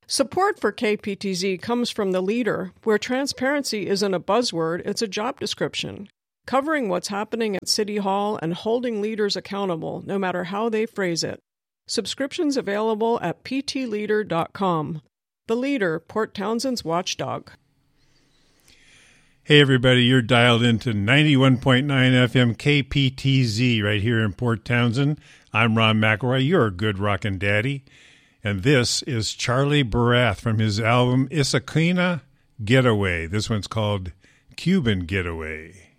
Support for KPTZ comes from The Leader, where transparency isn't a buzzword, it's a job description, covering what's happening at City Hall and holding leaders accountable, no matter how they phrase it. Subscriptions available at ptleader.com. The Leader, Port Townsend's watchdog. Hey, everybody, you're dialed into 91.9 FM KPTZ right here in Port Townsend. I'm Ron McElroy, your good rockin' daddy. And this is Charlie Barath from his album Issaquena Getaway. This one's called Cuban Getaway.